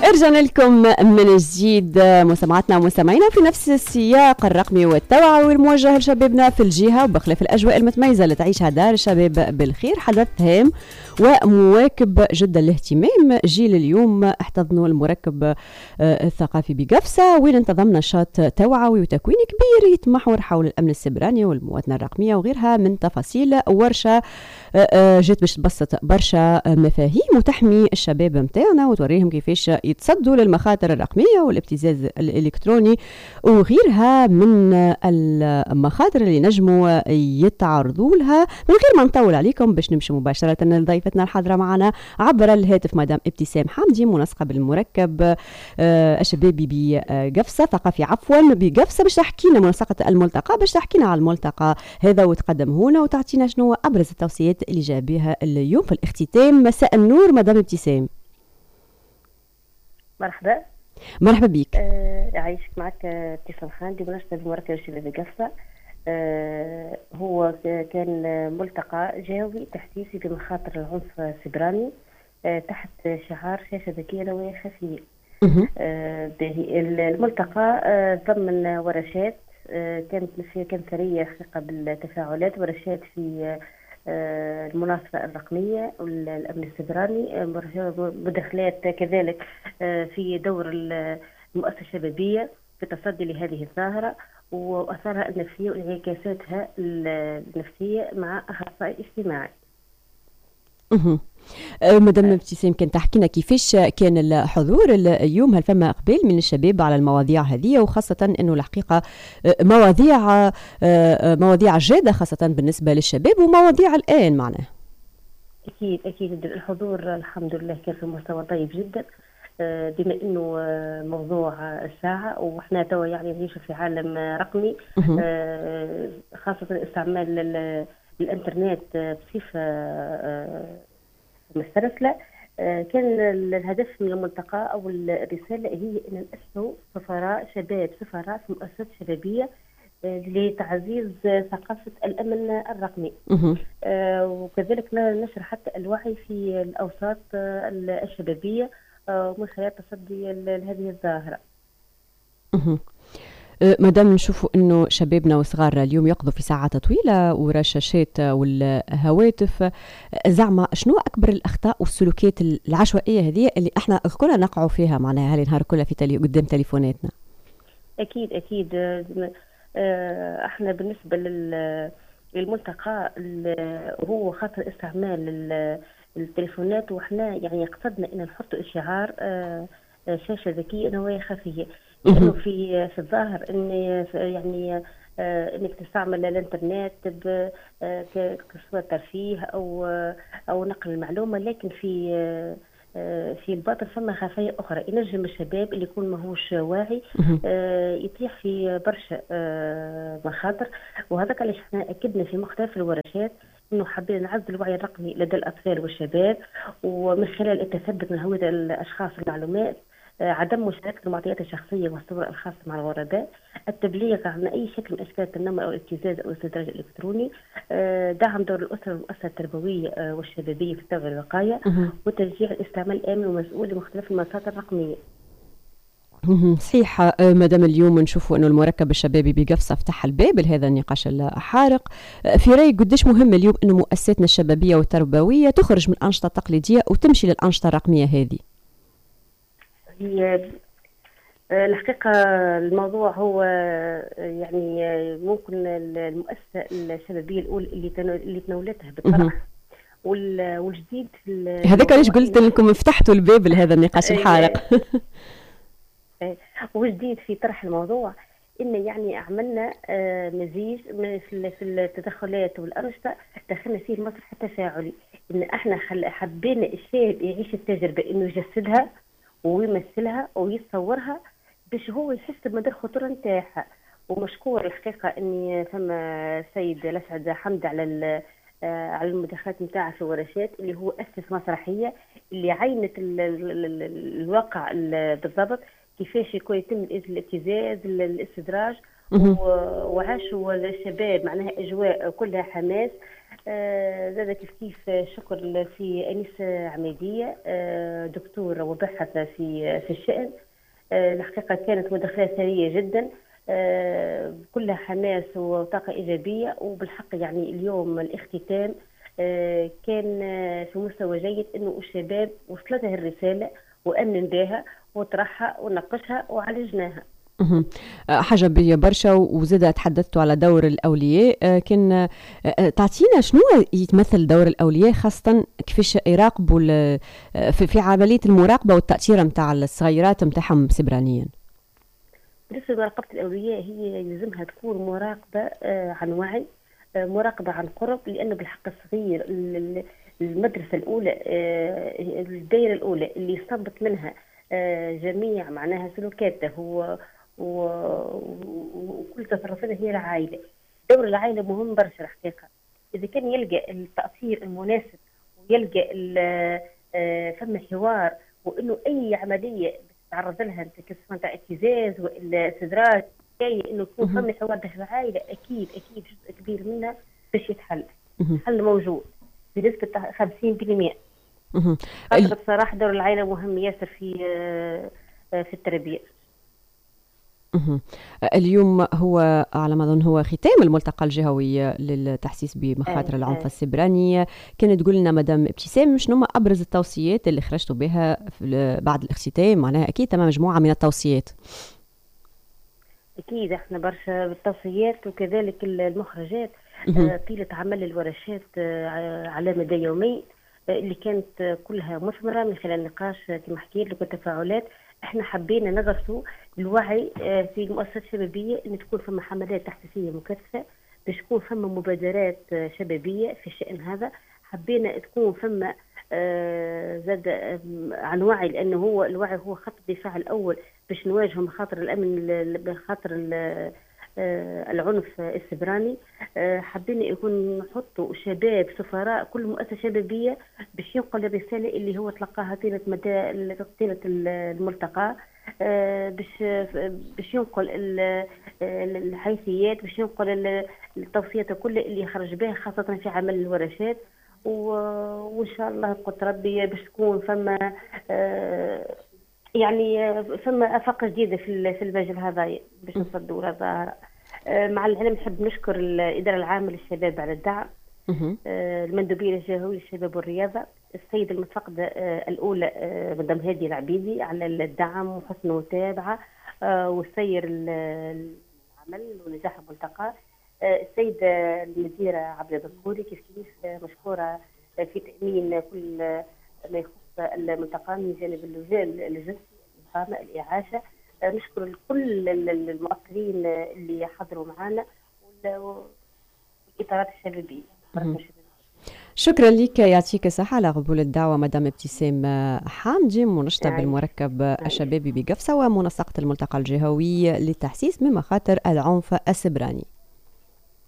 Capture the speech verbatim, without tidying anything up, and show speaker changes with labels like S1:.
S1: رجعنا لكم من جديد مستمعاتنا ومستمعينا في نفس السياق الرقمي والتوعوي الموجه لشبابنا في الجهه وبخلاف الاجواء المتميزه اللي تعيشها دار الشباب بالخير. حدث هام ومواكب جدا الاهتمام جيل اليوم احتضنوا المركب الثقافي بقفصه، وين انتظم نشاط توعوي وتكويني كبير يتمحور حول الامن السبراني والمواطنه الرقميه وغيرها من تفاصيل. ورشه جات باش تبسط برشا مفاهيم وتحمي الشباب متاعنا وتوريهم كيفاش يتصدوا للمخاطر الرقميه والابتزاز الالكتروني وغيرها من المخاطر اللي نجموا يتعرضوا لها. من غير ما نطول عليكم باش نمشي مباشره لضيفتنا الحاضره معنا عبر الهاتف مدام ابتسام حامدي، منسقه بالمركب الشبابي بقفصه ثقافي عفوا بقفصه، باش تحكي لنا منسقه الملتقى، باش تحكي لنا على الملتقى هذا وتقدم هنا وتعطينا شنو ابرز التوصيات اللي جاء بها اليوم في الاختتام. مساء النور مدام ابتسام.
S2: مرحبا.
S1: مرحبا بك.
S2: آه عايشك معك ابتسام خاندي منسقة بمركز الشباب بقفصة. آه هو كان ملتقى جوي تحديثي بمخاطر العنف السبراني آه تحت شعار شاشة ذكية نوعية خفية. آه الملتقى آه ضمن ورشات آه كانت في كان ثرية حقيقة بالتفاعلات، ورشات في آه المناصفة الرقمية والأمن السبراني، مداخلات كذلك آه في دور المؤسسة الشبابية في التصدي لهذه الظاهرة وأثارها النفسية وانعكاساتها النفسية مع أخصائي اجتماعي.
S1: اها مدام ابتسام كان تحكينا كيفاش كان الحضور اليوم، هل فما اقبال من الشباب على المواضيع هذه، وخاصه انه الحقيقه مواضيع مواضيع جاده خاصه بالنسبه للشباب ومواضيع الان معناها؟
S2: اكيد اكيد الحضور الحمد لله كان في مستوى طيب جدا، بما انه موضوع الساعه واحنا توا يعني نعيش في عالم رقمي، خاصه استعمال الانترنت بصفه مسترسله. كان الهدف من الملتقى او الرساله هي ان نأسسوا سفراء شباب سفراء في مؤسسات شبابيه لتعزيز ثقافه الامن الرقمي، وكذلك نشر حتى الوعي في الاوساط الشبابيه من خلال التصدي لهذه الظاهره.
S1: مادام نشوفوا انه شبابنا وصغارنا اليوم يقضوا في ساعات طويله ورا الشاشات والهواتف، زعما شنو اكبر الاخطاء والسلوكيات العشوائيه هذه اللي احنا كلنا نقعوا فيها معناها هالنهار كلها في تلي قدام تليفوناتنا؟
S2: اكيد اكيد احنا بالنسبه للملتقى هو خاطر استعمال التليفونات، واحنا يعني قصدنا ان نحط شعار شاشه ذكيه نوعيه خفيه، لانه في في الظاهر ان يعني آه انك تستعمل الانترنت كصوره ترفيه او او نقل المعلومه، لكن في آه في الباطن فما خفايا اخرى ينجم الشباب اللي يكون ماهوش واعي آه يطيح في برشا آه مخاطر. وهذاك علاش احنا اكدنا في مختلف الورشات انه حابين نعزز الوعي الرقمي لدى الاطفال والشباب، ومن خلال التثبت من هويه الاشخاص والمعلومات، عدم مشاركة المعطيات الشخصية والصور الخاصة مع الغرباء، التبليغ عن أي شكل من أشكال التنمر أو الابتزاز أو الاستدراج الإلكتروني، دعم دور الأسرة والمؤسسة التربوية والشبابية في التوعية والوقاية، وتشجيع الاستعمال الآمن والمسؤول لمختلف المنصات الرقمية.
S1: صحيح مدام اليوم نشوفوا انه المركب الشبابي بقفصه فتح الباب لهذا النقاش الحارق. في رايك قديش مهم اليوم انه مؤسساتنا الشبابيه والتربويه تخرج من الانشطه التقليديه وتمشي للانشطه الرقميه هذه؟
S2: هي الحقيقة الموضوع هو يعني ممكن المؤسسة الشبابية الأولى اللي اللي تناولتها بالطرح والجديد
S1: هذاك علاش قلت لكم فتحتوا الباب لهذا النقاش الحارق.
S2: وجديد في طرح الموضوع إن يعني عملنا مزيج في التدخلات والأنشطة، دخلنا فيه المسرح التفاعلي، إن احنا حبينا الشاب يعيش التجربة إنه يجسدها ويمثلها ويصورها باش هو يحس بمدى الخطوره نتاعها. ومشكور الحقيقه اني فما سيد الاسعد حمد على على المداخلات نتاعها في الورشات، اللي هو اسس مسرحيه اللي عينت الواقع بالضبط كيفاش يكون يتم الابتزاز الاستدراج وعاشوا الشباب معناها أجواء كلها حماس. زاد كيف كيف شكر في أنيسة عميدية دكتور وباحث في في الشأن. الحقيقة كانت مداخلة ثرية جدا كلها حماس وطاقة إيجابية. وبالحق يعني اليوم الاختتام كان في مستوى جيد، إنه الشباب وصلتها الرسالة وأمن بها وطرحها وناقشها وعالجناها.
S1: حاجة بيا برشا. وزاد تحدثتوا على دور الأولياء، كان تعطينا شنو يتمثل دور الأولياء، خاصة كيفاش يراقبوا في عملية المراقبة والتأثير متاع الصغيرات متاعهم سبرانيا؟
S2: بالنسبة لمراقبة الأولياء هي يلزمها تكون مراقبة عن وعي، مراقبة عن قرب، لأنه بالحق الصغير المدرسة الأولى الدائرة الأولى اللي يستنبط منها جميع معناها سلوكاته هو وكل تصرفاتها هي العائلة. دور العائلة مهم برشا الحقيقة. إذا كان يلقى التأثير المناسب ويلقى فم حوار، وإنه أي عملية بتتعرض لها أنت كسفان تاع ابتزاز وإلا استدراج، جاي إنه يكون فم حوار داخل العائلة، أكيد أكيد جزء كبير منها باش يتحل. الحل موجود بنسبة خمسين بالمئة. بصراحة دور العائلة مهم ياسر في في التربية.
S1: اليوم هو على ما أظن هو ختام الملتقى الجهوي للتحسيس بمخاطر العنف السبراني. كانت تقول لنا مدام ابتسام شنو ما أبرز التوصيات اللي خرجتوا بها بعد الاختتام؟ معناها أكيد تمام مجموعة من التوصيات.
S2: أكيد احنا برشا بالتوصيات وكذلك المخرجات طيلة عمل الورشات على مدى يومين اللي كانت كلها مثمرة من خلال نقاش كما حكيت لك وتفاعلات. احنا حبينا ندرسوا الوعي في المؤسسات الشبابية، ان تكون فما حملات تحسيسية مكثفة، باش تكون فما مبادرات شبابية في الشأن هذا. حبينا تكون فما زاد عن وعي، لانه هو الوعي هو خط الدفاع الاول باش نواجه مخاطر الامن مخاطر العنف السبراني. حبينا يكون نحطوا شباب سفراء كل مؤسسة شبابية باش ينقل الرسالة اللي هو تلقاها طيلة مدى طيلة الملتقى، باش باش ينقل الحيثيات، باش ينقل التوصيات كلها اللي خرج بها خاصة في عمل الورشات. وإن شاء الله بقدر ربي باش تكون فما يعني فما آفاق جديدة في في المجال هذا باش نصدوا هذا. مع العلم نحب نشكر الإدارة العامة للشباب على الدعم، المندوبية الجهوية للشباب والرياضة، السيدة المتفقدة الأولى مدام هادي العبيدي على الدعم وحسن المتابعة والسير العمل ونجاح الملتقى، السيدة المديرة عبلة الدكوري كيف كيف مشكورة في تأمين كل ما يخص الملتقى من جانب اللجان الجنسي الإقامة الإعاشة. نشكر كل المؤثرين اللي حضروا معنا والإطارات الشبابية.
S1: شكرا لك، يعطيك الصحة على قبول الدعوة مدام ابتسام حامدي، منشطة يعني بالمركب يعني الشبابي بقفصة ومنسقة الملتقى الجهوي للتحسيس من مخاطر العنف السبراني.